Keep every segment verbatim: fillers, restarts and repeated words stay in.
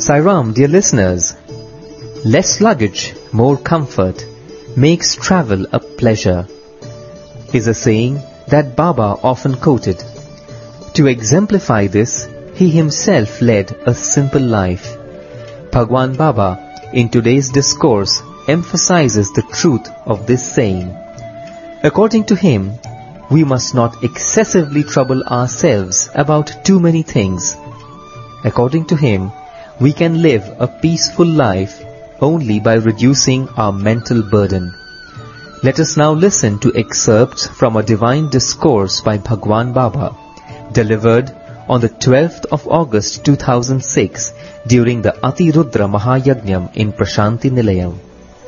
Sai Ram, dear listeners, less luggage, more comfort makes travel a pleasure is a saying that Baba often quoted. To exemplify this, he himself led a simple life. Bhagwan Baba, in today's discourse, emphasizes the truth of this saying. According to him, we must not excessively trouble ourselves about too many things. According to him, we can live a peaceful life only by reducing our mental burden. Let us now listen to excerpts from a divine discourse by Bhagwan Baba, delivered on the twelfth of August two thousand six during the Atirudra Mahayajnam in Prashanti Nilayam.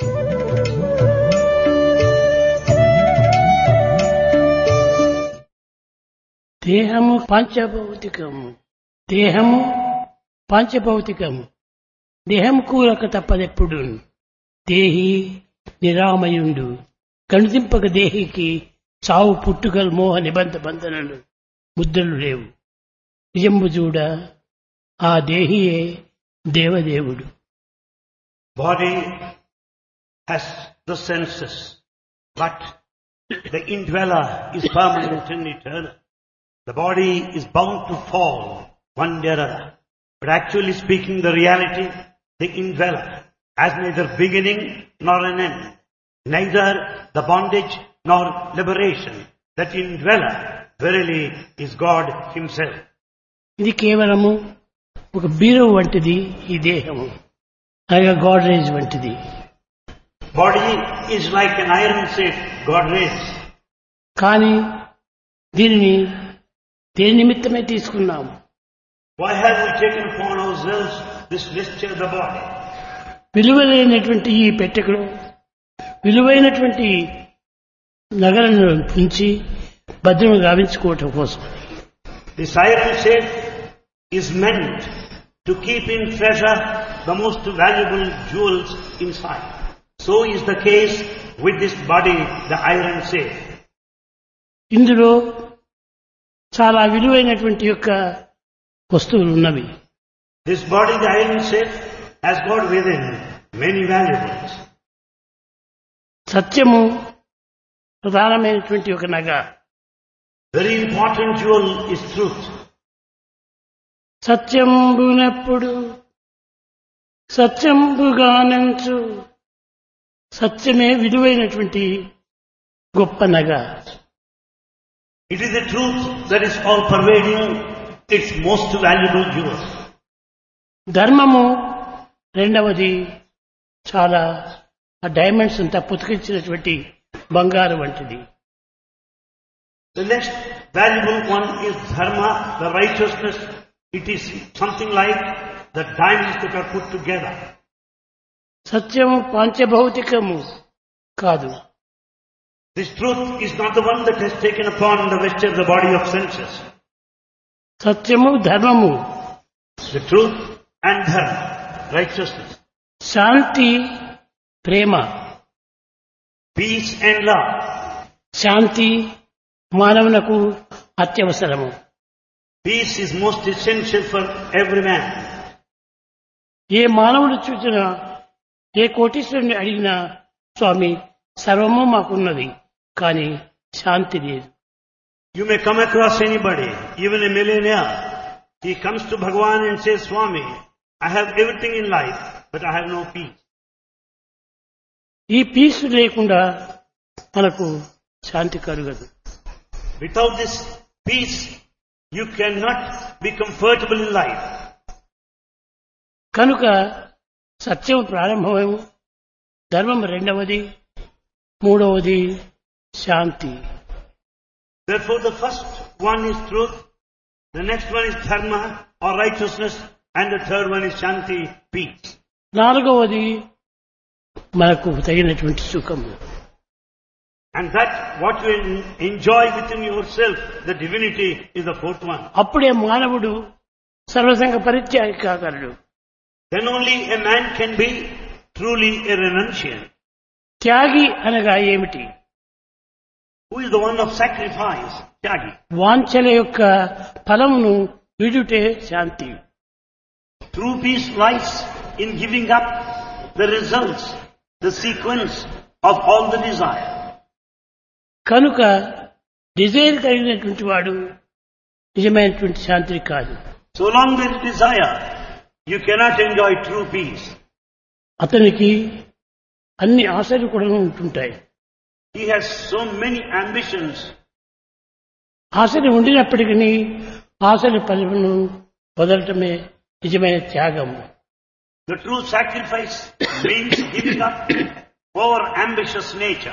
దేహము పంచభౌతికము దేహము పంచభౌతికము దేహము కూరక తప్పదెప్పుడు దేహి నిరామయుండు కనుదింపక దేహికి చావు పుట్టుకలు మోహ నిబంధ బంధనలు ముద్రలు లేవు నిజంబు చూడ ఆ దేహియే దేవదేవుడు. Body has the senses, but the indweller is permanent and eternal. The body is bound to fall one day or other. But actually speaking, the reality, the indweller has neither beginning nor an end, neither the bondage nor liberation. That indweller verily is God himself. ఇది కేవలము ఒక బీరువు వంటిది ఈ దేహము, అనగా గాడ్రేజ్ వంటిది. Body is like an iron safe, Godrej. కానీ దీనిని దేని నిమిత్తమే తీసుకున్నాము? Why have we taken upon ourselves this vesture of the body? విలువైనటువంటి ఈ పెట్టెలో విలువైనటువంటి నగలను ఉంచి భద్రము గావించుకోవటం కోసం. This iron safe is meant to keep in treasure the most valuable jewels inside. So is the case with this body, the iron safe. ఇందులో చాలా విలువైనటువంటి యొక్క వస్తువులు ఉన్నవి. This body, the iron safe, has got within many valuables. సత్యము ప్రధానమైనటువంటి ఒక నగ. Very important jewel is truth. సత్యంబునప్పుడు సత్యంబుగానంచు సత్యమే విలువైనటువంటి గొప్ప నగ. It is the truth that is all pervading, its most valuable jewel. ధర్మము రెండవది చాలా ఆ డైమండ్స్ అంతా పుతికించినటువంటి బంగారు వంటిది. The next valuable one is dharma, the righteousness. It is something like the diamonds that are put together. సత్యము పంచభౌతికము కాదు. This truth is not the one that has taken upon the vesture of the body of senses. సత్యము ధర్మము, The truth and dharma, righteousness, Shanti Prema. peace and love. Shanti మానవునకు అత్యవసరము. Peace is most essential for every man. ఏ మానవుడు చూసినా ఏ కోటీశ్వరుని అడిగినా స్వామి సర్వము మాకున్నది కానీ శాంతి లేదు. You may come across anybody, even a millionaire. He comes to Bhagavan and says, Swami, I have everything in life, but I have no peace. ఈ piece లేకుండా మనకు శాంతి కలుగదు. Without this peace, you cannot be comfortable in life. కనుక సత్యం ప్రారంభమేమో, ధర్మం రెండవది, మూడవది శాంతి. Therefore the first one is truth, the next one is dharma or righteousness, and the third one is shanti, peace. నాలుగవది మనకు తగినటువంటి సుఖము. And that what you enjoy within yourself, the divinity, is the fourth one. అప్పుడే మానవుడు సర్వసంగ పరిత్యాగి కాగలడు. Then only a man can be truly a renunciant. త్యాగి అనగా ఏమిటి? Who is the one of sacrifice? Tyagi. వాంఛల యొక్క ఫలమును విడుటే శాంతి. True peace lies in giving up the results, the sequence of all the desire. కనుక Dzire కలిగినటువంటి వాడు నిజమైనటువంటి శాంతి కాదు. So long there is desire, you cannot enjoy true peace. అతనికి అన్ని ఆశలు కూడా ఉంటుంటాయి. He has so many ambitions. ఆశలు ఉండినప్పటికీ ఆశల ఫలమును వదలటమే నిజమైన త్యాగం. The true sacrifice means giving up over ambitious nature.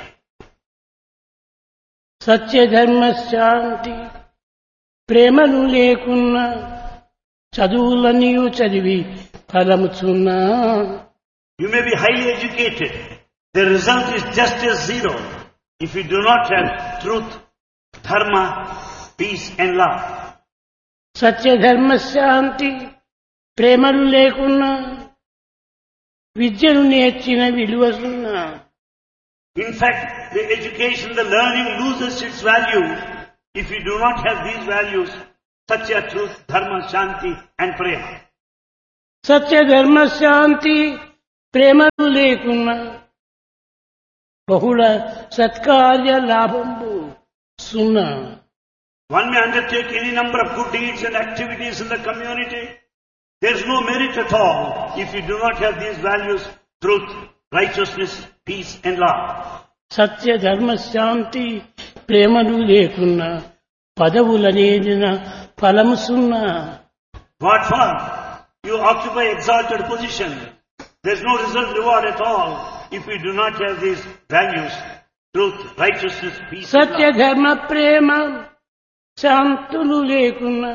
సత్య ధర్మ శాంతి ప్రేమను లేకున్నా చదువులన్నీ చదివి ఫలముచున్నా. You may be highly educated. The result is just as zero if you do not have truth, dharma, peace and love. సత్య ధర్మ శాంతి ప్రేమలు లేకున్నా విద్యను నేర్చిన విలువసున్నా. In fact, the education, the learning loses its value if you do not have these values, satya, truth, dharma, shanti and prema. సత్య ధర్మ శాంతి ప్రేమలు లేకున్నా బహుళ సత్కార్య లాభంబు సున్నా. One may undertake any number of good deeds and activities in the community. There is no merit at all if you do not have these values, truth, righteousness, peace and love. సత్య ధర్మ శాంతి ప్రేమలు లేకున్నా పదవులనేదిన ఫలము సున్నా. What for? You occupy exalted position. There is no result reward at all if we do not have these values, truth, righteousness, peace and Satya love. ధర్మ ప్రేమ శాంతులు లేకున్నా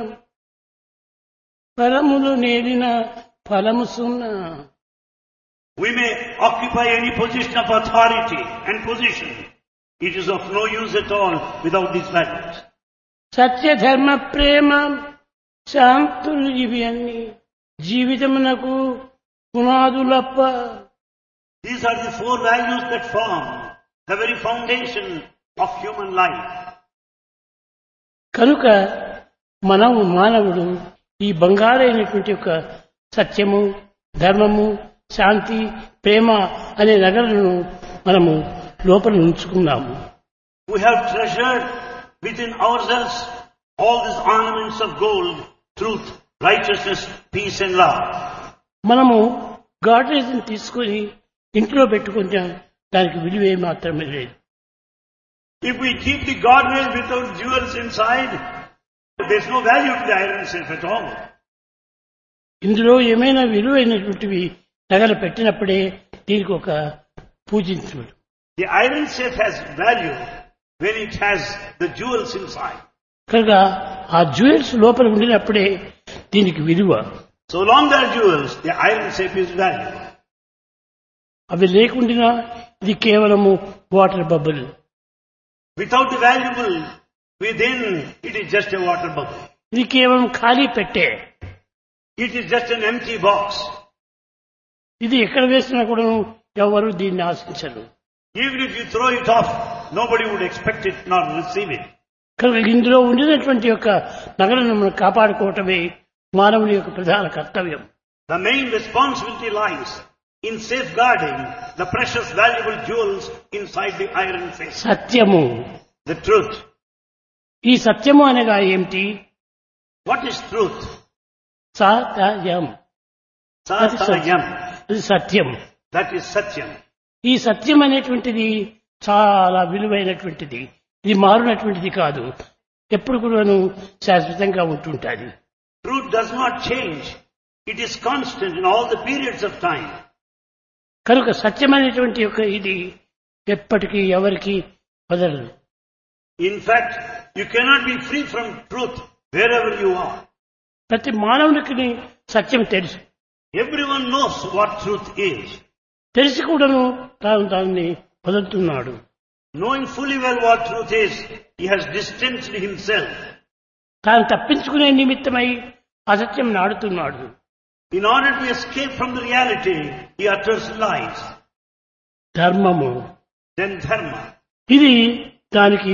ఫలములు నేలిన ఫలము సున్నా. We may occupy any position of authority and position. It is of no use at all without these values. సత్య ధర్మ ప్రేమ శాంతులు ఇవి అన్ని జీవితమునకు పునాదులప్ప. These are the four values that form the very foundation of human life. కనుక మనము మానవుడు ఈ బంగారైనటువంటి యొక్క సత్యము ధర్మము శాంతి ప్రేమ అనే నగలను మనము లోపల ఉంచుకున్నాము. We have treasured within ourselves all these ornaments of gold, truth, righteousness, peace and love. మనము గాడ్రేజ్ని తీసుకొని ఇంట్లో పెట్టుకుంటే దానికి విలువే మాత్రమే లేదు. If we keep the Godhead without jewels inside, there is no value to the iron safe at all. ఇందులో ఏమైనా విలువైనటువంటివి నగలు పెట్టినప్పుడే దీనికి ఒక పూజించుడు. The iron safe has value when it has the jewels inside. కనుక ఆ జ్యువెల్స్ లోపల ఉండినప్పుడే దీనికి విలువ. So long there are jewels, the iron safe is value. అవి లేకుండా ఇది కేవలము water bubble. Without the valuable within, it is just a water bubble. ఇది కేవలం ఖాళీ పెట్టే. It is just an empty box. ఇది ఎక్కడ వేసినా కూడా ఎవరు దీన్ని ఆశించరు. Even if you throw it off, nobody would expect it nor receive it. కనుక ఇందులో ఉండినటువంటి యొక్క నగలను మనం కాపాడుకోవటమే మానవుని యొక్క ప్రధాన కర్తవ్యం. The main responsibility lies in safeguarding the precious valuable jewels inside the iron safe. సత్యము. The truth. ఈ సత్యము అనగా ఏమిటి? What is truth? Satyam. Satyam. అది సత్యం. That is Satyam. ఈ సత్యం అనేటువంటిది చాలా విలువైనటువంటిది. ఇది మారునటువంటిది కాదు. ఎప్పుడు కూడాను శాశ్వతంగా ఉంటుంటుంది. Truth does not change. It is constant in all the periods of time. కనుక సత్యమైనటువంటి యొక్క ఇది ఎప్పటికీ ఎవరికి వదలదు. In fact, you cannot be free from truth wherever you are. ప్రతి మానవునికి సత్యం తెలుసు. Everyone knows what truth is. తెలిసి కూడాను తాను దాన్ని వదులుతున్నాడు. Knowing fully well what truth is, he has distanced himself. తాను తప్పించుకునే నిమిత్తమై అసత్యం నాడుతున్నాడు. In order to escape from the reality, he utters lies. ధర్మము. Then dharma. ఇది దానికి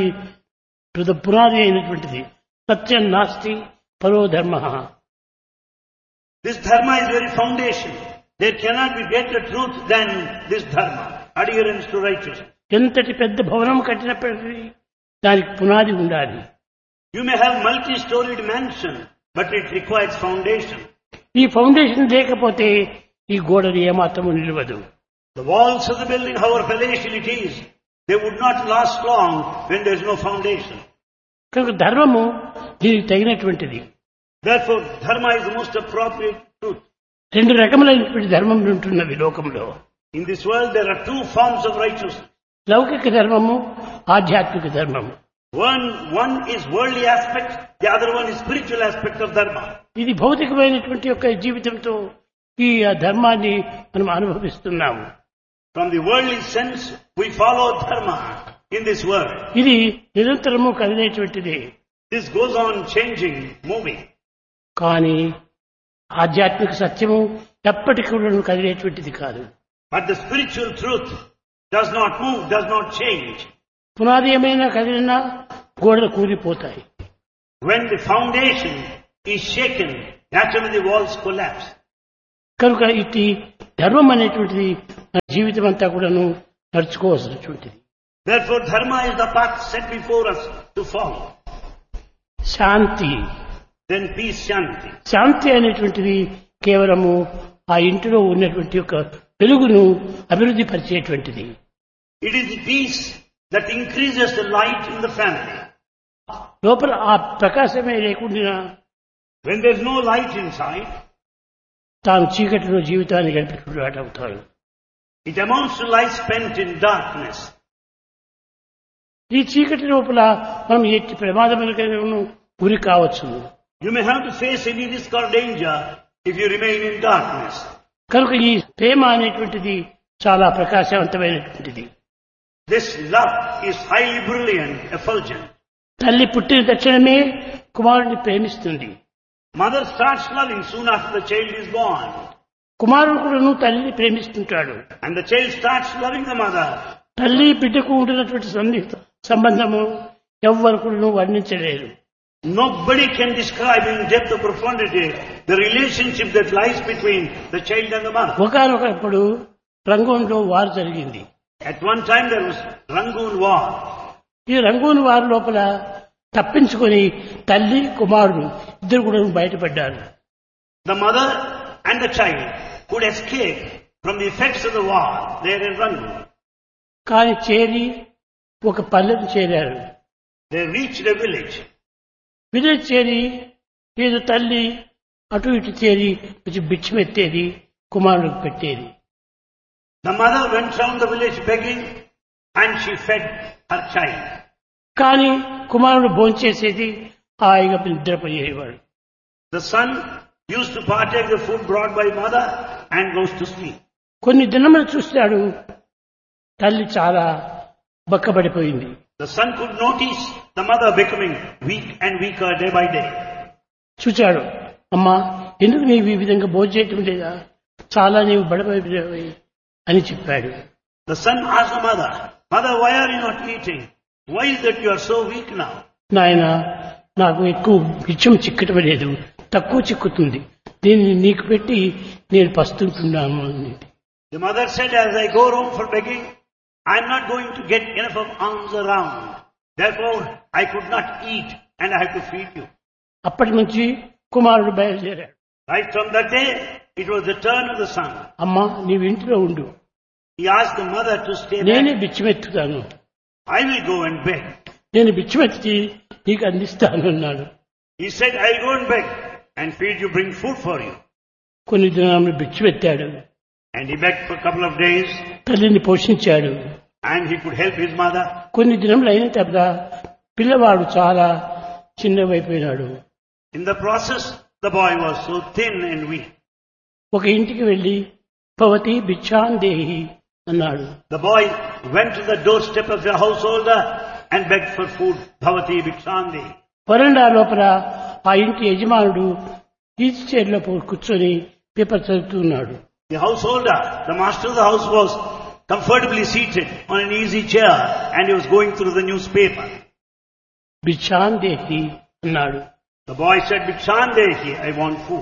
పునాది అయినటువంటిది. సత్యం నాస్తి పరో ధర్మ. This dharma is very foundation. There cannot be greater truth than this dharma, adherence to righteousness. ఎంతటి పెద్ద భవనం కట్టినప్పటికీ దానికి పునాది ఉండాలి. You may have multi-storied mansion, but it requires foundation. ఈ ఫౌండేషన్ లేకపోతే ఈ గోడలు ఏమాత్రము నిలవదు. The walls of the building, however palatial it is, they would not last long when there is no foundation. కనుక ధర్మము దీనికి తగినటువంటిది. Therefore, dharma is the most appropriate truth. రెండు రకములైనటువంటి ధర్మములు ఉంటున్నవి లోకంలో. In this world, there are two forms of righteousness. లౌకిక ధర్మము, ఆధ్యాత్మిక ధర్మము. One, one is worldly aspect, the other one is spiritual aspect of dharma. ఇది భౌతికమైనటువంటి యొక్క జీవితంతో ఈ ధర్మాన్ని మనం అనుభవిస్తున్నాము. From the worldly sense, we follow dharma in this world. ఇది నిరంతరము కదిలేటువంటిది. This goes on changing, moving. కానీ ఆధ్యాత్మిక సత్యము ఎప్పటికీ కూడా కదిలేటువంటిది కాదు. But the spiritual truth does not move, does not change. పునాది ఏమైనా కదిలినా గోడలు కూలిపోతాయి. When the foundation is shaken, naturally the walls collapse. కనుక ఇటు ధర్మం అనేటువంటిది మన జీవితం అంతా కూడాను నడుచుకోవాల్సినటువంటిది. Therefore, dharma is the path set before us to follow. Shanti, Then peace, shanti. శాంతి అనేటువంటిది కేవలము ఆ ఇంటిలో ఉన్నటువంటి యొక్క వెలుగును అభివృద్ధి పరిచేటువంటిది. It is the peace that increases the light in the family. లోపల ఆ ప్రకాశమే లేకుండా When there is no light inside, తాను చీకటిలో జీవితాన్ని గడిపేటువంటి వాడు అవుతాడు. it amounts to life spent in darkness. ఈ చీకటి లోపల మనం ఎట్టి ప్రమాదములకైనా గురి కావచ్చు. You may have to face any risk or danger if you remain in darkness. కనుక ఈ ప్రేమ అనేటువంటిది చాలా ప్రకాశవంతమైనటువంటిది. This love is highly brilliant, effulgent. తల్లి పుట్టిన తక్షణమే కుమారుడిని ప్రేమిస్తుంది. Mother starts loving soon after the child is born. కుమారుడు కూడాను తల్లిని ప్రేమిస్తుంటాడు. And the child starts loving the mother. తల్లి బిడ్డకు ఉంటున్నటువంటి సన్నిహిత సంబంధము ఎవ్వరు కూడాను వర్ణించలేరు. Nobody can describe in depth or profundity the relationship that lies between the child and the mother. ఒకనొకప్పుడు రంగూన్లో వారు జరిగింది. At one time there was Rangoon war. ఈ రంగూన్ వారు లోపల తప్పించుకొని తల్లి కుమారుడు ఇద్దరు కూడా బయటపడ్డారు. The mother and the child could escape from the effects of the war there in Rangoon. కానీ చేరి ఒక పల్లెకు చేరారు. They reached a village. Village చేరి ఏదో తల్లి అటు ఇటు చేరి కొంచెం బిచ్చమెత్తేది, కుమారుడికి పెట్టేది. The mother went round the village begging and she fed her child. కానీ కుమారుడు భోంచేసేది, హాయిగా నిద్రపోయేవాడు. The son used to partake the food brought by mother and goes to sleep. కొన్ని దినములు చూస్తాడు, తల్లి చాలా బక్కబడిపోయింది. The son could notice the mother becoming weak and weaker day by day. చూచాడు, అమ్మా ఎందుకు నీవు ఈ విధంగా భోజనం చేయటం లేదా, చాలా నీవు బడబడిపోయావు అని చెప్పాడు. The son asked the mother, Mother, why are you not eating? Why is that you are so weak now? నాయన, నాకు ఎక్కువ బిచ్చం చిక్కటం లేదు, తక్కువ చిక్కుతుంది, దీన్ని నీకు పెట్టి నేను పస్తుంటున్నాను అని. The mother said, as I go round for begging, I am not going to get enough of alms around. Therefore, I could not eat and I have to feed you. అప్పటి నుంచి కుమారుడు బయలుదేరాడు. Right from that day, it was the turn of the son. అమ్మా నీవు ఇంటిలో ఉండు, He asked the mother to stay నేనే back. బిచ్చమెత్తుతాను, I will go and beg. నేను బిచ్చమెత్తి నీకు అందిస్తాను అన్నాడు. He said, I will go and beg and feed you, bring food for you. కొన్ని దినాలు బిచ్చమెత్తాడు, And he begged for a couple of days తల్లిని పోషించాడు. and he could help his mother. కొన్ని దినములు అయిన తర్వాత పిల్లవాడు చాలా చిన్నవైపోయినాడు. In the process, the boy was so thin and weak. ఒక ఇంటికి వెళ్లి భవతి భిక్షాందేహి అన్నాడు. The boy went to the doorstep of the householder and begged for food. Bhavati Bhikshandi. వరండా లోపల ఆ ఇంటి యజమానుడు ఈజీ చైర్లో కూర్చొని పేపర్ చదువుతున్నాడు. The householder, the master of the house, was comfortably seated on an easy chair and he was going through the newspaper. భిక్షాందేహి అన్నాడు. The boy said, Bhikshandehi, I want food.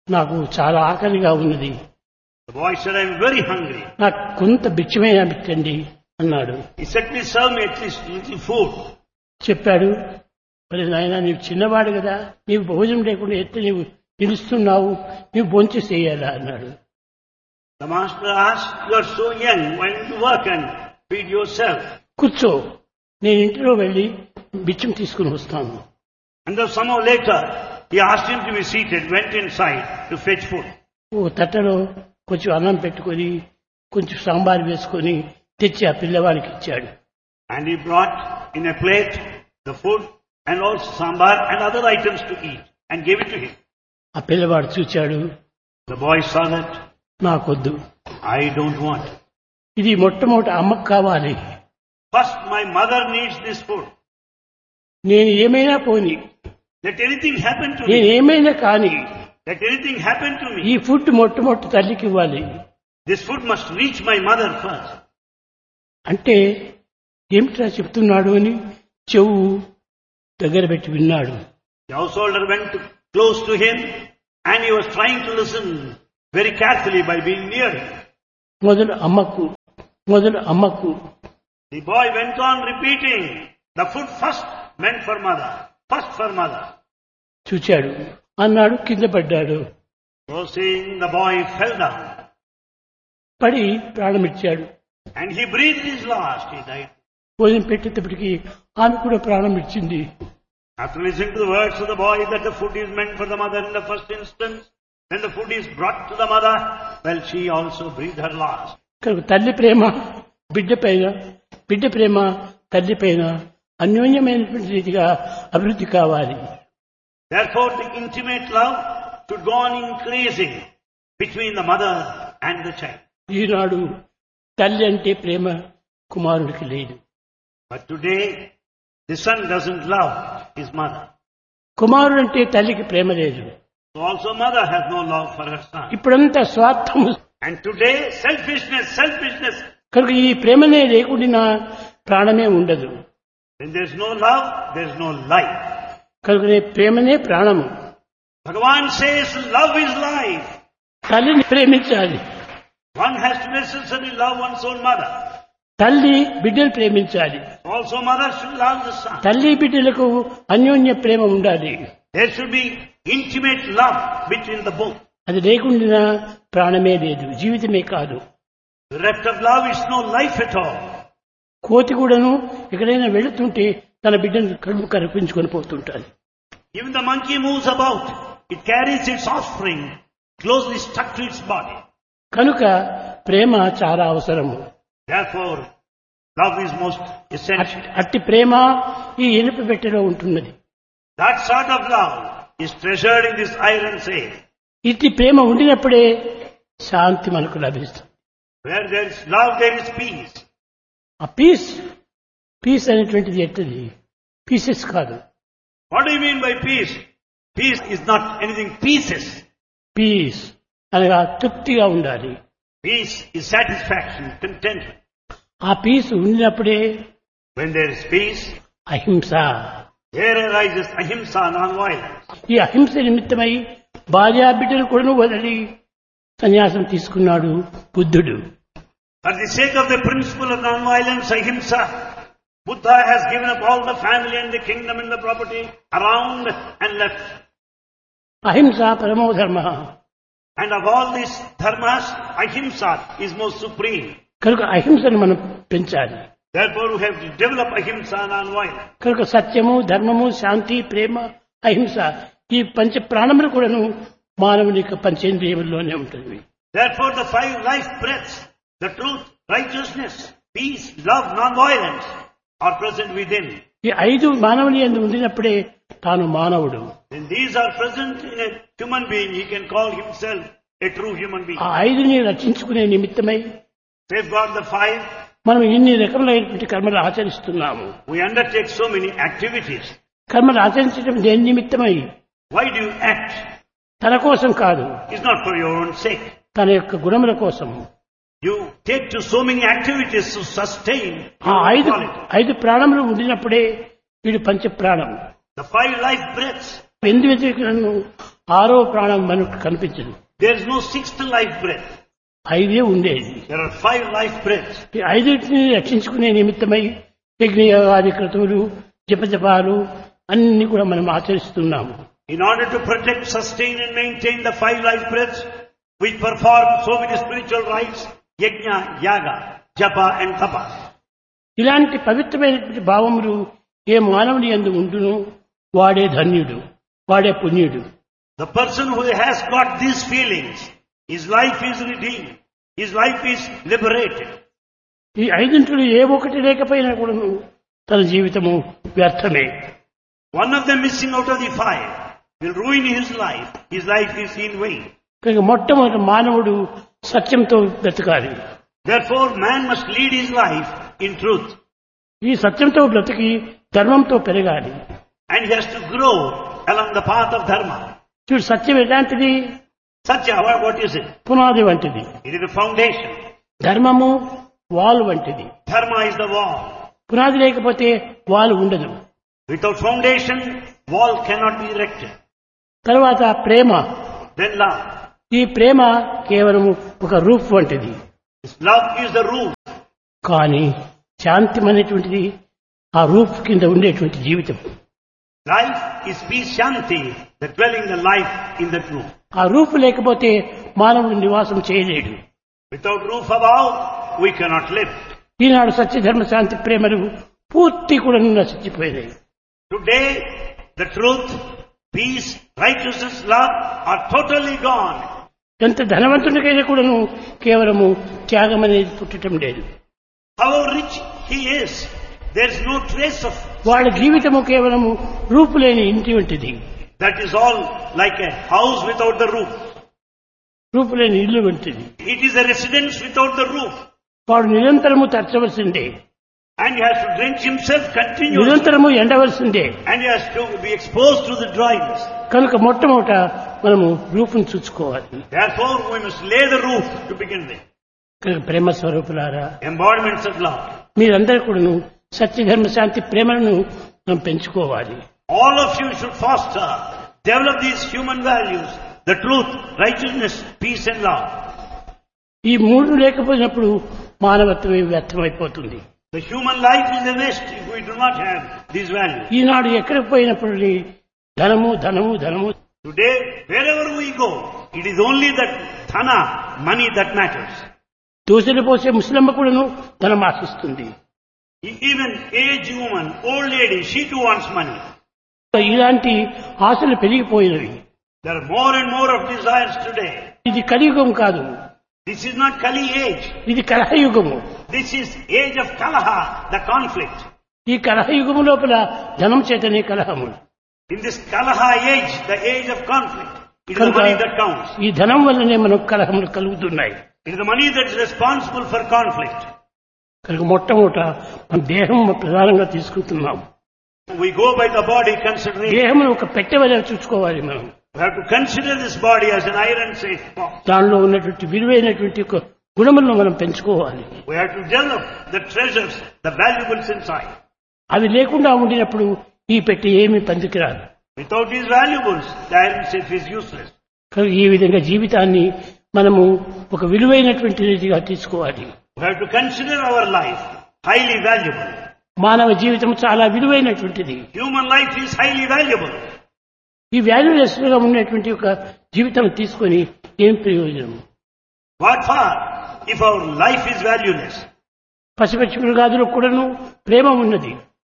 నాకు చాలా ఆకలిగా ఉన్నది, The boy said, I am very hungry. నాకు కొంత బిచ్చమైనా పెట్టండి అన్నాడు. He said, please serve me at least little food. చెప్పాడు, మరి నాయన నీవు చిన్నవాడు కదా, నీవు భోజనం లేకుండా ఎత్తే నీవు నిలుస్తున్నావు, నీవు భోంచేసేయాలా అన్నాడు. The master asked, you are so young, why don't you work and feed yourself? కూర్చో, నేను ఇంటిలో వెళ్ళి బిచ్చం తీసుకుని వస్తాను. And then somehow later, he asked him to be seated, went inside to fetch food. ఓ తట్టలో కొంచెం అన్నం పెట్టుకొని కొంచెం సాంబార్ వేసుకొని తెచ్చి ఆ పిల్లవాడికి ఇచ్చాడు. And he brought in a plate the food and also sambar and other items to eat and gave it to him. ఆ పిల్లవాడు చూచాడు, The boy saw that, నాకొద్దు, I don't want. ఇది మొట్టమొదటి అమ్మకు కావాలి, First my mother needs this food. నేను ఏమైనా పోని, Let anything happen to నేను me. ఏమైనా కానీ Let anything happen to ఈ me. ఫుడ్ మొట్టమొదటి తల్లికి ఇవ్వాలి. This food must reach my mother first. అంటే ఏమిట్రా చెప్తున్నాడు అని చెవు దగ్గర పెట్టి విన్నాడు. The householder went to, close to him and he was trying to listen very carefully by being near him. మొదలు అమ్మకు, మొదలు అమ్మకు. The boy went on repeating, the food first meant for mother, first for mother. చూచాడు అన్నాడు, కింద పడ్డాడు. So saying, the boy fell down పడి ప్రాణమిచ్చాడు. and he breathed his last, he died. భోజనం పెట్టేటప్పటికి ఆమె కూడా ప్రాణం ఇచ్చింది. After listening to the words of the boy that the food is meant for the mother in the first instance, then the food is brought to the mother, well, she also breathed her last. కనుక తల్లి ప్రేమ బిడ్డ పైన, బిడ్డ ప్రేమ తల్లి పైన అన్యోన్యమైనటువంటి రీతిగా అభివృద్ధి కావాలి. Therefore, the intimate love should go on increasing between the mother and the child. ఈనాడు తల్లి అంటే ప్రేమ కుమారుడికి లేదు. But today, the son doesn't love his mother. కుమారుడు అంటే తల్లికి ప్రేమ లేదు. So also mother has no love for her son. ఇప్పుడంతా స్వార్థము. And today, selfishness, selfishness. కనుక ఈ ప్రేమనే లేకుండా ప్రాణమే ఉండదు. When there's no love, there's no life. కనుకనే ప్రేమనే ప్రాణము. Bhagavan says love is life. తల్లిని ప్రేమించాలి. One has to necessarily love one's own mother. తల్లి బిడ్డలు ప్రేమించాలి. Also mother should love the son. తల్లి బిడ్డలకు అన్యోన్య ప్రేమ ఉండాలి. There should be intimate love between the both. అది లేకుండా ప్రాణమే లేదు, జీవితమే కాదు. The rest of love is no life at all. కోతి కూడాను ఎక్కడైనా వెళుతుంటే తన బిడ్డను కడుపు కరిపించుకొని పోతుంటాడు. Even the monkey moves about. It carries its offspring closely stuck to its body. కనుక ప్రేమ చాలా అవసరము. Therefore, love is most essential. At- అట్టి ప్రేమ ఈ ఇనుప పెట్టెలో ఉంటున్నది. That sort of love is treasured in this iron safe. ఇట్టి ప్రేమ ఉండినప్పుడే శాంతి మనకు లభిస్తుంది. Where there is love, there is peace. ఆ పీస్, పీస్ అనేటువంటిది ఎట్టది, పీసెస్ కాదు. What do you mean by peace? Peace is not anything pieces. Piece అనగా తృప్తిగా ఉండాలి. Peace is satisfaction, contentment. ఆ పీస్ ఉండినప్పుడే When there is peace, అహింస. there arises ahimsa, non-violence. ఈ అహింస నిమిత్తమై భార్యా బిడ్డలు కూడా వదిలి సన్యాసం తీసుకున్నాడు బుద్ధుడు. For the sake of the principle of non-violence, ahimsa, Buddha has given up all the family and the kingdom and the property around and left. అహింస పరమో ధర్మ. And of all these dharmas, ahimsa is most supreme. కనుక అహింసను మనం పెంచాలి. Therefore, we have to develop ahimsa, non-violence. కనుక సత్యము, ధర్మము, శాంతి, ప్రేమ, అహింస ఈ పంచ ప్రాణములు కూడాను మానవుని యొక్క పంచేంద్రియముల్లోనే ఉంటుంది. Therefore, the five life breaths, the truth, righteousness, peace, love, non-violence are present within. ఈ ఐదు మానవుని యందు ఉండినప్పుడే తాను మానవుడు. When these are present in a human being, he can call himself a true human being. ఆ ఐదుని రక్షించుకునే నిమిత్తమై Safeguard the five. మనం ఇన్ని రకములైనటువంటి కర్మలు ఆచరిస్తున్నాము. We undertake so many activities. కర్మలు ఆచరించడం దేని నిమిత్తమై? Why do you act? తన కోసం కాదు, It's not for your own sake. తన యొక్క గుణముల కోసం. You take to so many activities to sustain ఆ your ఐదు quality. ఐదు ప్రాణములు ఉండినప్పుడే వీడు పంచ ప్రాణం. The five life breaths. ఎందు వెతుకులను ఆరో ప్రాణం మనకు కనిపించదు. There is no sixth life breath. ఐదే ఉండేది. There are five life breaths. ఈ ఐదింటిని రక్షించుకునే నిమిత్తమై యజ్ఞయాగాది క్రతువులు జపజపాలు అన్ని కూడా మనం ఆచరిస్తున్నాము. In order to protect, sustain and maintain the five life breaths, we perform so many spiritual rites, yajna, yaga, japa and tapa. ఇలాంటి పవిత్రమైనటువంటి భావములు ఏ మానవుని యందు ఉండును వాడే ధన్యుడు, వాడే పుణ్యుడు. The person who has got these feelings, his life is redeemed, his life is liberated. ఈ ఐదింటిలో ఏ ఒకటి లేకపోయినా కూడా తన జీవితము వ్యర్థమే. One of them missing out of the five will ruin his life. His life is in vain. కనుక మొట్టమొదటి మానవుడు సత్యంతో బ్రతకాలి. Therefore, man must lead his life in truth. ఈ సత్యంతో బ్రతికి ధర్మంతో పెరగాలి. And he has to grow along the path of dharma. చూడు, సత్యం ఎలాంటిది? Satya, what is it? పునాది వంటిది. It is the foundation. ధర్మము వాల్ వంటిది. Dharma is the wall. పునాది లేకపోతే వాల్ ఉండదు. Without foundation, wall cannot be erected. తర్వాత ప్రేమ. Then love. ఈ ప్రేమ కేవలం ఒక రూఫ్ వంటిది. This love is the roof. కానీ శాంతం అనేటువంటిది ఆ రూఫ్ కింద ఉండేటువంటి జీవితం. Life is peace, shanti, the dwelling the life in that roof. ఆ రూఫ్ లేకపోతే మానవుడు నివాసం చేయలేడు. Without roof above, we cannot live. ఈనాడు సత్య ధర్మ శాంతి ప్రేమలు పూర్తి కూడా నశించిపోయినాయి. Today, the truth, peace, righteousness, love are totally gone. ఎంత ధనవంతునికైనా కూడాను కేవలము త్యాగం అనేది పుట్టడం లేదు. How rich he is, there is no trace of. వాళ్ళ జీవితము కేవలము రూపు లేని ఇంటి వంటిది. That is all like a house without the roof. రూపు లేని ఇల్లు వంటిది. It is a residence without the roof. వాడు నిరంతరము తరచవలసిందే. And he has to drench himself continuously. నిరంతరము ఎండవలసిందే. And he has to be exposed to the dryness. కనుక మొట్టమొదట మనము రూపును చూసుకోవాలి. Therefore, we must lay the roof to begin with. కనుక ప్రేమ స్వరూపులారా, Embodiments of love. మీరందరూ కూడాను సత్య ధర్మ శాంతి ప్రేమలను మనం పెంచుకోవాలి. All of you should foster, develop these human values, the truth, righteousness, peace and love. ఈ మూడు లేకపోయినప్పుడు మానవత్వమే వ్యర్థమైపోతుంది. The human life is a waste if we do not have these values. ఈనాడు ఎక్కడికి పోయినప్పుడు ధనము ధనము ధనము. Today, wherever we go, it is only that dhana, money that matters. దోశలు పోసే ముస్లింమ కూడాను ధనం ఆశిస్తుంది. Even aged woman, old lady, she too wants money. ఇలాంటి ఆశలు పెరిగిపోయినవి. There are more and more of desires today. ఇది కలియుగం కాదు. This is not Kali age. ఇది కలహయుగము. This is age of Kalaha, the conflict. ఈ కలహయుగము లోపల ధనం చేతనే కలహము. In this Kalaha age, the age of conflict, it is the money that counts. ఈ ధనం వల్లనే మనకు కలహములు కలుగుతున్నాయి. It is the money that is responsible for conflict. కనుక మొట్టమొదట మన దేహం ప్రధానంగా తీసుకుంటున్నాం. We go by the body considering. దేహమును ఒక పెట్టె వలె చూసుకోవాలి మనం. We have to consider this body as an iron safe box. దానిలో ఉన్నటువంటి విలువైనటువంటి ఒక గుణములను మనం పెంచుకోవాలి. We have to develop the treasures, the valuables inside. అవి లేకుండా ఉండినప్పుడు ఈ పెట్టె ఏమీ పనికిరాదు. Without these valuables, the iron safe is useless. కనుక ఈ విధంగా జీవితాన్ని మనము ఒక విలువైనటువంటిదిగా తీసుకోవాలి. We have to consider our life highly valuable. మానవ జీవితం చాలా విలువైనటువంటిది. Human life is highly valuable. ఈ వాల్యూలెస్ గా ఉన్నటువంటి ఒక జీవితం తీసుకొని ఏం ప్రయోజనం? What for if our life is valueless? పశుపక్షి మృగాదులకు కూడాను ప్రేమ ఉన్నది.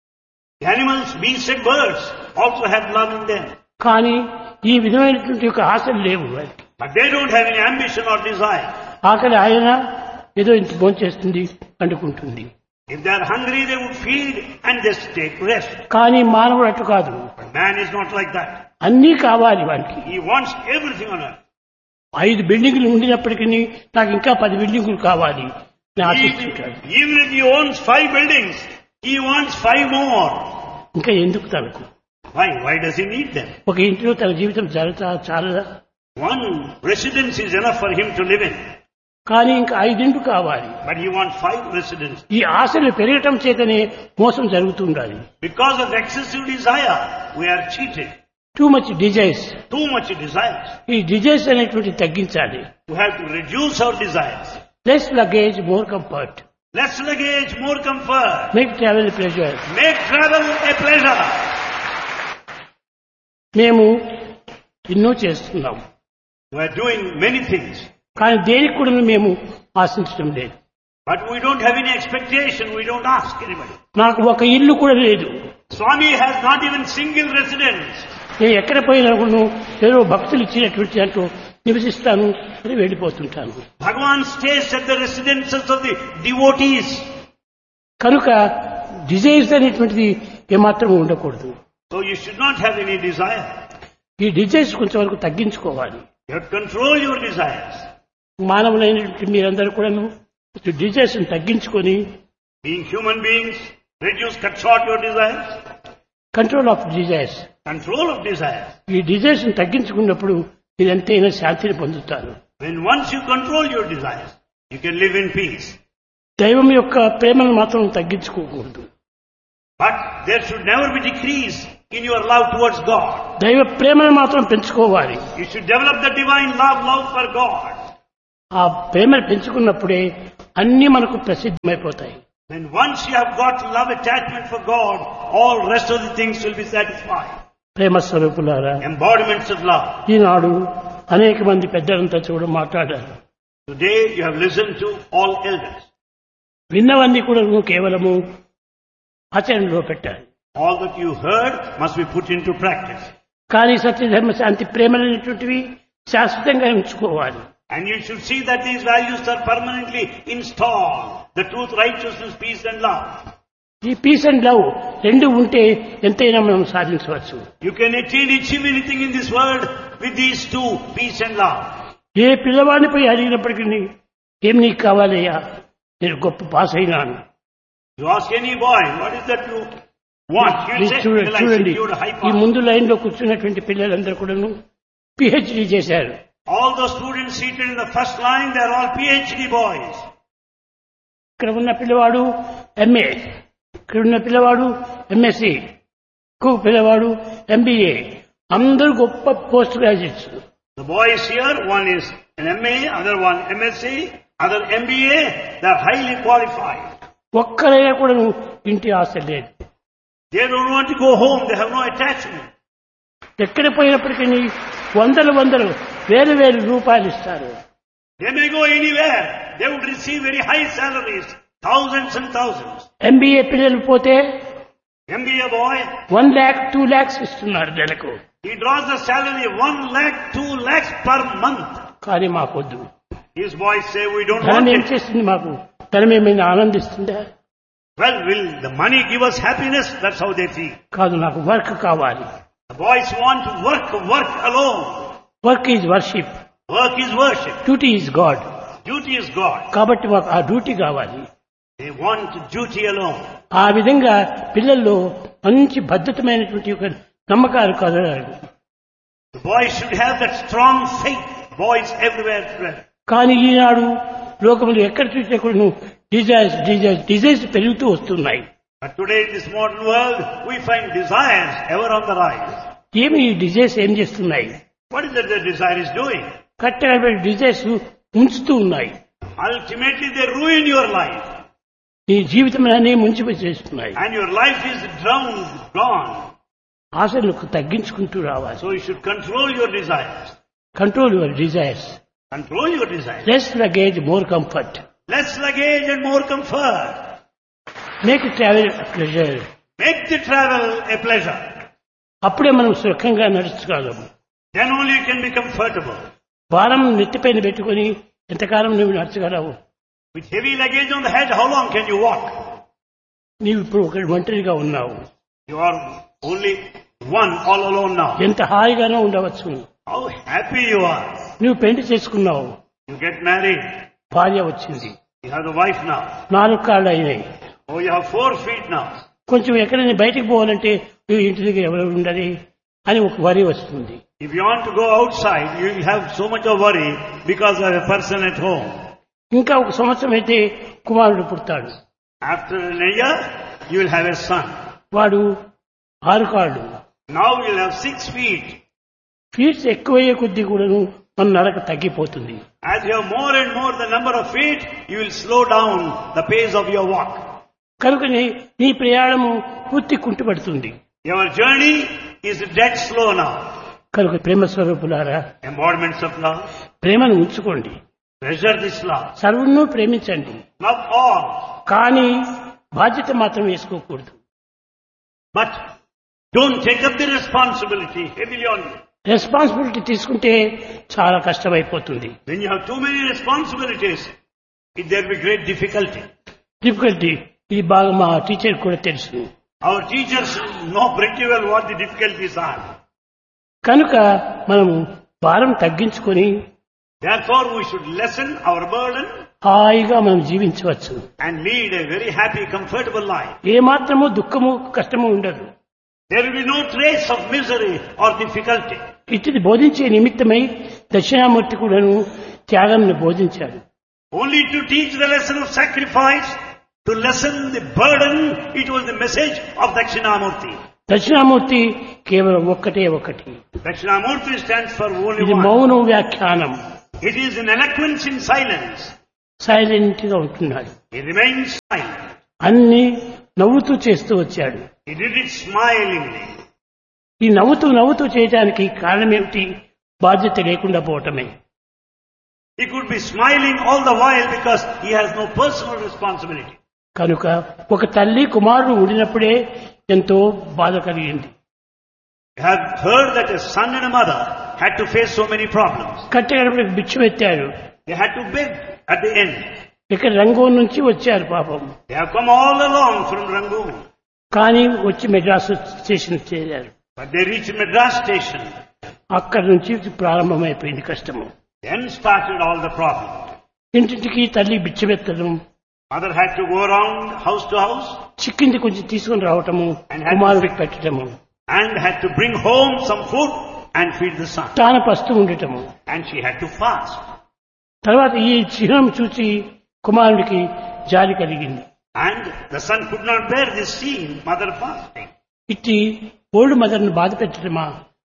The animals, beasts and birds also have love in them. కానీ ఈ విధమైనటువంటి ఒక ఆశలు లేవు. But they don't have any ambition or desire. ఆకలి ఆయన ఏదో ఇంత భోంచేస్తుంది అంటుకుంటుంది. If they are hungry, they would feed and just take rest. కానీ మానవుడు అటు కాదు. But man is not like that. అన్నీ కావాలి వానికి. He wants everything on earth. ఐదు బిల్డింగ్లు ఉండినప్పటికీ నాకు ఇంకా పది బిల్డింగులు కావాలి ఆశిస్తుంటాడు. Even if he owns five buildings, he wants five more. ఇంకా ఎందుకు తనకు? Why? Why does he need them? ఒక ఇంట్లో తన జీవితం చాలా చాలా One residence is enough for him to live in. కానీ ఇంకా ఐదింటి కావాలి. But he wants five residences. ఈ ఆశలు పెరగటం చేతనే మోసం జరుగుతుండాలి. Because of excessive desire, we are cheated. Too much desires. Too much desires. ఈ డిజైర్స్ అనేటువంటి తగ్గించాలి. We have to reduce our desires. Less luggage more comfort. Less luggage, more comfort. Make travel pleasure. Make travel a pleasure. మేము ఎన్నో చేస్తున్నాం. We are doing many things. కానీ దేనికి కూడా మేము ఆశించడం లేదు. But we don't have any expectation. We don't ask anybody. నాకు ఒక ఇల్లు కూడా లేదు. Swami has not even single residence. నేను ఎక్కడ పోయినా కూడా ఏదో భక్తులు ఇచ్చినటువంటి దాంట్లో నివసిస్తాను అని వెళ్ళిపోతుంటాను. Bhagavan stays at the residences of the devotees. కనుక డిజైర్స్ అనేటువంటిది ఏమాత్రం ఉండకూడదు. So you should not have any desire. ఈ డిజైర్స్ కొంచెం వరకు తగ్గించుకోవాలి. You have to control your desires. మానవులైనటువంటి మీరందరూ కూడాను డిజైర్స్ తగ్గించుకొని Being human beings, reduce, cut short your desires. Control of desires. Control of desires. ఈ డిజైర్స్ తగ్గించుకున్నప్పుడు మీరు ఎంతైనా శాంతిని పొందుతారు. When once you control your desires, you can live in peace. దైవం యొక్క ప్రేమను మాత్రం తగ్గించుకోకూడదు. But there should never be decrease in your love towards God. దైవ ప్రేమను మాత్రం పెంచుకోవాలి. You should develop the divine love, love for God. ఆ ప్రేమను పెంచుకున్నప్పుడే అన్ని మనకు ప్రసిద్ధమైపోతాయి. When once you have got love attachment for God, all rest of the things will be satisfied. ప్రేమ స్వరూపులారా, Embodiments of love. ఈనాడు అనేక మంది పెద్దలంతా చూడ మాట్లాడారు. Today you have listened to all elders. విన్నవన్నీ కూడా కేవలము ఆచరణలో పెట్టాలి. All that you heard must be put into practice. కానీ సత్యధర్మ శాంతి ప్రేమలైనటువంటివి శాశ్వతంగా ఉంచుకోవాలి. And you should see that these values are permanently installed. The truth, righteousness, peace and love. ఈ piece and love రెండు ఉంటే ఎంతైనా మనం సాధించవచ్చు. You can attain, achieve anything in this world with these two, peace and love. ఏ పిల్లవాడిని పోయి అడిగినప్పటికీ ఏం నీకు కావాలయ్యా, నేను గొప్ప పాస్ అయినాను. You ask any boy, what is that you want? He says, చూడండి well, I చూడండి secured a high ఈ pass. ముందు లైన్ లో కూర్చున్నటువంటి పిల్లలందరూ కూడాను పిహెచ్డి చేశారు. All those students seated in the first line, they are all PhD boys. ఇక్కడ ఉన్న పిల్లవాడు ఎంఏ, ఇక్కడ ఉన్న పిల్లవాడు ఎంఎస్సి, ఇంకొక పిల్లవాడు ఎంబీఏ, అందరూ గొప్ప post graduates. The boys here, one is an M A, other one M S C, other M B A, they are highly qualified. ఒక్కరైనా కూడా ఇంటి ఆశ లేదు. They don't want to go home, they have no attachment. ఎక్కడ పోయినప్పటికీ వందలు వందలు వేలు వేలు రూపాయలు ఇస్తారు. They may go anywhere, they would receive very high salaries, thousands and thousands. MBA పిల్లలు పోతే M B A boy, one lakh two lakhs ఇస్తున్నారు నెలకు. he draws the salary one lakh, two lakhs per month. కానీ మాకొద్దు. His boys say, we don't ధనం want ఏం it. చేస్తుంది మాకు? ధనం ఏమైనా ఆనందిస్తుందా? Well, will the money give us happiness? That's how they feel. కాదు, నాకు వర్క్ కావాలి. The boys want to work, work alone. Work is worship, Work is worship. Duty is God. Duty is God. కాబట్టి మాకు ఆ duty కావాలి. They want duty alone. ఆ విధంగా పిల్లల్లో మంచి భద్రతమైనటువంటి ఒక నమ్మకాలు కలగాలి. The boys should have that strong faith. Boys everywhere spread. కానీ ఈనాడు లోకంలో ఎక్కడ చూసినా కూడా డిజైర్స్ డిజైర్స్ డిజైర్స్ పెరుగుతూ వస్తున్నాయి. But today in this modern world, we find desires ever on the rise. ఏమి ఈ డిజైర్స్ ఏం చేస్తున్నాయి? What is it the desire is doing? కట్టగా desires ఉంచుతూ ఉన్నాయి. Ultimately, they ruin your life. నీ జీవితం అనే ముంచిపోయి చేస్తున్నాయి. And your life is drowned, gone. ఆశలకు తగ్గించుకుంటూ రావాలి. So you should control your desires. Control your desires. Control your desires. Less luggage more comfort. Less luggage and more comfort. Make travel pleasure. Make the travel a pleasure. అప్పుడే మనం సుఖంగా నడుచుకోగలము. Then only you can be comfortable. భారం నెత్తిపైన పెట్టుకుని ఎంతకాలం నువ్వు నడచగలవు? With heavy luggage on the head, how long can you walk? నీవు ఇప్పుడు ఒక ఒంటరిగా ఉన్నావు. You are only one, all alone now. ఎంత హాయిగానో ఉండవచ్చు. How happy you are. నువ్వు పెళ్లి చేసుకున్నావు, You get married. భార్య వచ్చింది, You have the wife now. నాలుగు కాళ్ళు అయినాయి. Oh, you have four feet now. కొంచెం ఎక్కడైనా బయటికి పోవాలంటే నువ్వు ఇంటి దగ్గర ఎవరు ఉండాలి అని ఒక వరి వస్తుంది. If you want to go outside, you have so much of worry because of a person at home. ఇంకా ఒక సంవత్సరం అయితే కుమారుడు పుడతాడు. After a year, you will have a son. వాడు ఆరు కాళ్ళు, Now you'll have six feet. Feets ఎక్కువయ్యే కొద్దీ కూడాను మన నడక తగ్గిపోతుంది. As you have more and more the number of feet, you will slow down the pace of your walk. కనుకనే నీ ప్రయాణము పూర్తి కుంటుపడుతుంది. Your journey is dead slow now. కనుక ప్రేమ స్వరూపులారా, Embodiments of love. ప్రేమను ఉంచుకోండి, Treasure this love. సర్వను ప్రేమించండి. Love all. కానీ బాధ్యత మాత్రం వేసుకోకూడదు. But don't take up the responsibility heavily on you. Responsibility తీసుకుంటే చాలా కష్టమైపోతుంది. When you have too many responsibilities, it there will be great difficulty. Difficulty ఇది బాగా మా టీచర్ కూడా తెలుసు. Our teachers know pretty well what the difficulties are. కనుక మనము భారం తగ్గించుకొని Therefore, we should lessen our burden హాయిగా మనం జీవించవచ్చు. and lead a very happy, comfortable life. ఏ మాత్రము దుఃఖము కష్టము ఉండదు. There will be no trace of misery or difficulty. ఇటుది బోధించే నిమిత్తమై దక్షిణామూర్తి కూడాను త్యాగంను బోధించాడు. Only to teach the lesson of sacrifice, to lessen the burden, it was the message of Dakshinamurti. Dakshinamurthy కేవలం ఒక్కటే ఒకటి. Dakshinamurti stands for only ఇది one. మౌనం వ్యాఖ్యానం. It is an eloquence in silence. Silent గా ఉంటున్నాడు. He remains silent. అన్ని నవ్వుతూ చేస్తూ వచ్చాడు. He did it smilingly. ఈ నవ్వుతూ నవ్వుతూ చేయడానికి కారణం ఏమిటి? బాధ్యత లేకుండా పోవటమే. He could be smiling all the while because he has no personal responsibility. కనుక ఒక తల్లి కుమారుడు ఉండినప్పుడే ఎంతో బాధ కలిగింది. You have heard that a son and a mother had to face so many problems. కట్టెగడపడికి బిచ్చం ఎత్తాడు. They had to beg at the end. ఇక్కడ రంగూన్ నుంచి వచ్చారు పాపం. They have come all along from Rangoon. కానీ వచ్చి మెడ్రాస్ స్టేషన్ చేరారు. But they reached Madras station. అక్కడి నుంచి ప్రారంభమైపోయింది కష్టము. Then started all the problem. ఇంటింటికి తల్లి బిచ్చమెత్తడం, Mother had to go around house to house చిక్కింది కొంచెం తీసుకుని రావటము, కుమారుడికి పెట్టడము, and had to bring home some food and feed the son. తాను పస్తూ ఉండటము. And she had to fast. తర్వాత ఈ చిహ్నం చూసి కుమారుడికి జాలి కలిగింది. And the son could not bear this scene, mother fasting. ఇట్టి ఓల్డ్ మదర్ను బాధ పెట్టడమా?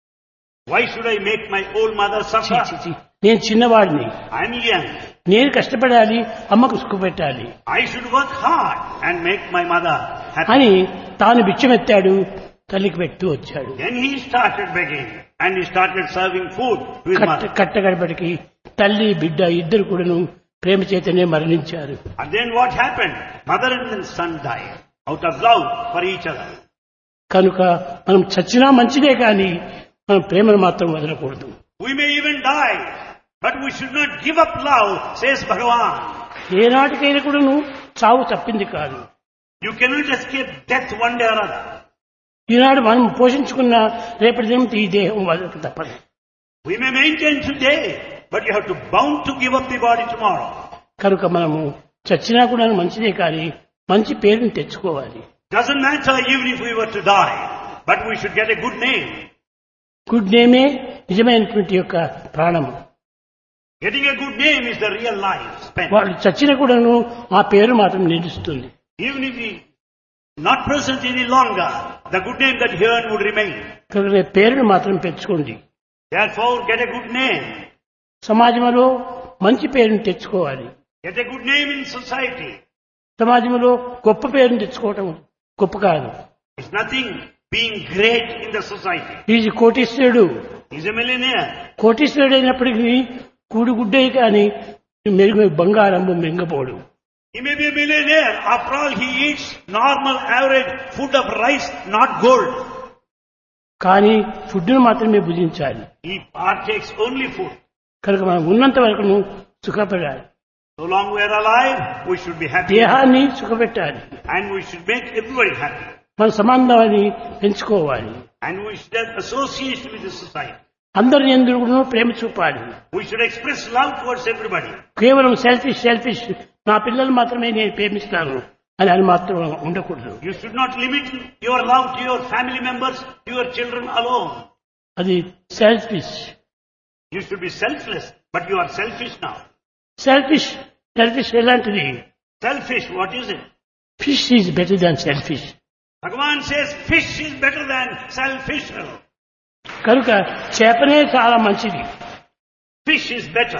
Why should I make my old mother ఛీ, suffer? ఛీ, ఛీ. నేను చిన్నవాడిని, I'm young. నేను కష్టపడాలి, అమ్మకు సుఖ పెట్టాలి I should work hard and make my mother happy. అని తాను బిచ్చమెత్తాడు, తల్లికి పెడుతూ వచ్చాడు. Then he started begging and he started serving food to his కట్ట mother. కట్టగడపటికి తల్లి బిడ్డ ఇద్దరు కూడాను ప్రేమ చేతనే మరణించారు. And then what happened? Mother and son died out of love for each other. కనుక మనం చచ్చినా మంచిదే కానీ మనం ప్రేమను మాత్రం వదలకూడదు. We may even die, but we should not give up love, says Bhagavan. ఏనాటికైనా కూడాను చావు తప్పింది కాదు. You cannot escape death one day or other. ఈనాడు మనం పోషించుకున్న రేపటి దినం ఈ దేహం వదలక తప్పదు. We may maintain today, but you have to bound to give up the body tomorrow. కనుక మనము చచ్చినా కూడా మంచిదే కానీ మంచి పేరుని తెచ్చుకోవాలి. Doesn't matter even if we were to die, but we should get a good name. Good నేమే నిజమైనటువంటి యొక్క ప్రాణము. Getting a good name is the real life spent. వాళ్ళు చచ్చిన కూడాను ఆ పేరు మాత్రం నిలుస్తుంది. Even if we not present any longer, the good name that he earned would remain. కనుక పేరును మాత్రం పెంచుకోండి. Therefore, get a good name. సమాజంలో మంచి పేరుని తెచ్చుకోవాలి. Get a good name in society. సమాజంలో గొప్ప పేరుని తెచ్చుకోవటం గొప్ప కాదు. It's nothing being great in the society. Is కోటీశ్వరుడు. He's a millionaire. కోటీశ్వరుడు అయినప్పటికీ కూడుగుడ్డే కానీ మెరుగు బంగారము మింగపోడు. He may be a millionaire. After all, he eats normal, average food of rice, not gold. కానీ ఫుడ్ను మాత్రమే భుజించాలి. He partakes only food. కనుక మనం ఉన్నంత వరకు సుఖపడాలి. So long we are alive, we should be happy. దేహాన్ని సుఖపెట్టాలి. And we should make everybody happy. మన సంబంధాన్ని పెంచుకోవాలి. And we should have association with the society. అందరి యందు కూడా ప్రేమ చూపాలి. We should express love towards everybody. కేవలం సెల్ఫిష్ సెల్ఫిష్ నా పిల్లలు మాత్రమే నేను ప్రేమిస్తాను అని అని మాత్రం ఉండకూడదు. You should not limit your love to your family members, to your children alone. అది selfish. You should be selfless, but you are selfish now. Selfish selfish ఎలాంటిది? Selfish, what is it? Fish is better than selfish. Bhagavan says fish is better than self-fisher. కనుక చేపనే చాలా మంచిది. Fish is better.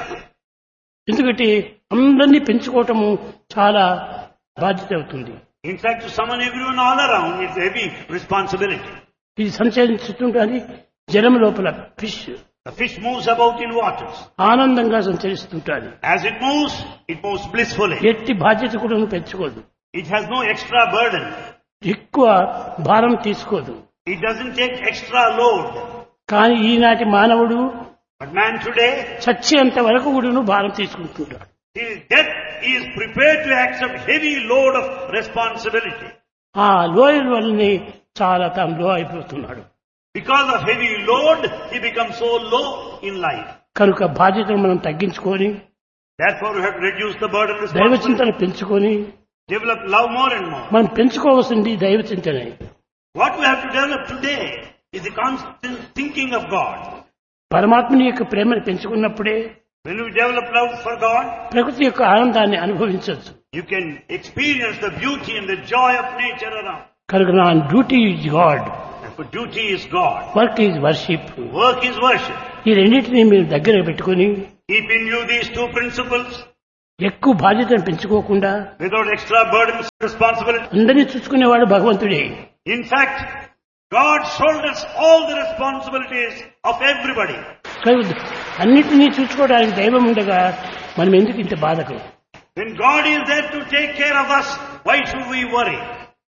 ఎందుకంటే అందరినీ పెంచుకోవటము చాలా బాధ్యత అవుతుంది. In fact, to summon everyone all around is a heavy responsibility. ఇది సంచరిస్తుంటుంది జలం లోపల fish The fish moves about in waters. ఆనందంగా సంచరిస్తుంటుంది. As it moves, it moves blissfully. ఎట్టి బాధ్యత కూడా పెంచుకోదు. It has no extra burden. ఎక్కువ భారం తీసుకోదు. It doesn't take extra load. కానీ ఈనాటి మానవుడు But man today, చచ్చేంత వరకు కూడా భారం తీసుకుంటున్నాడు. till death, he is prepared to accept heavy load of responsibility. ఆ లోయల వల్లనే చాలా తాను లో అయిపోతున్నాడు. Because of heavy load, he becomes so low in life. కనుక బాధ్యతను మనం తగ్గించుకొని Therefore, we have to reduce the burden of దైవ responsibility. చింతన పెంచుకొని Develop love more and more. మనం పెంచుకోవాల్సింది దైవ చింతనే. What we have to develop today is the constant thinking of God. పరమాత్మని యొక్క ప్రేమను పెంచుకున్నప్పుడే When we develop love for God, ప్రకృతి యొక్క ఆనందాన్ని అనుభవించవచ్చు. you can experience the beauty and the joy of nature around. కనుక నా duty is God, Therefore, duty is God. Work is worship. Work is worship. ఈ రెండింటినీ మీరు దగ్గర పెట్టుకుని Keep in view these two principles ఎక్కువ బాధ్యతను పెంచుకోకుండా without extra burdens and responsibility. అందరినీ చూసుకునేవాడు భగవంతుడే. In fact, God shoulders all the responsibilities of everybody. కనుక అన్నిటినీ చూసుకోవడానికి దైవం ఉండగా మనం ఎందుకు ఇంత బాధకు? When God is there to take care of us, why should we worry?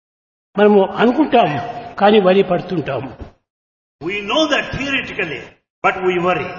మనము అనుకుంటాము కానీ వరి పడుతుంటాము. We know that theoretically, but we worry.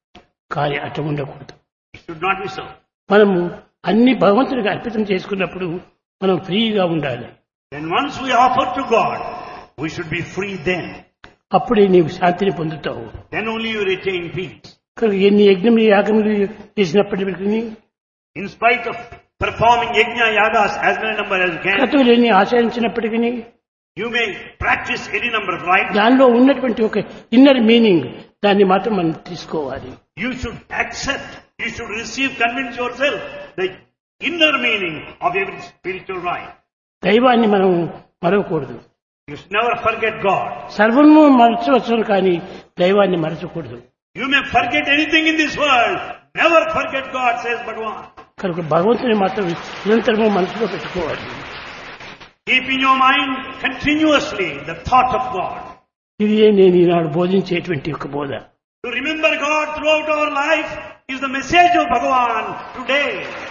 కానీ అట్లా ఉండకూడదు. It should not be so. మనము అన్ని భగవంతుడికి అర్పితం చేసుకున్నప్పుడు మనం ఫ్రీగా ఉండాలి. Then once we offer to God, we should be free then. అప్పుడే నీవు శాంతిని పొందుతావు. Then only you retain peace. కనుక ఎన్ని యజ్ఞములు యాగములు చేసినప్పటికీ In spite of performing yajna yagas as many number as you can, కథలు ఎన్ని ఆచరించినప్పటికీ you may practice any number of rites. దానిలో ఉన్నటువంటి ఒక ఇన్నర్ మీనింగ్ దాన్ని మాత్రం మనం తీసుకోవాలి. You should accept, you should receive, convince yourself the inner meaning of every spiritual rite. దైవాన్ని మనం మరవకూడదు. You should never forget God. సర్వము మరచవచ్చు కానీ దైవాన్ని మరచకూడదు. You may forget anything in this world, never forget God, says Bhagavan. కనుక భగవంతుని మాత్రం నిరంతరము మనసులో పెట్టుకోవాలి. Keep in your mind continuously the thought of God. ఇది నేను ఈనాడు బోధించేటువంటి ఒక బోధ. To remember God throughout our life is the message of Bhagavan today.